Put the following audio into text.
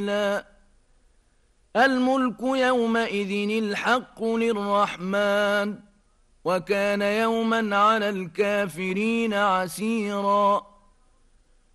الملك يومئذ الحق للرحمن وكان يوما على الكافرين عسيرا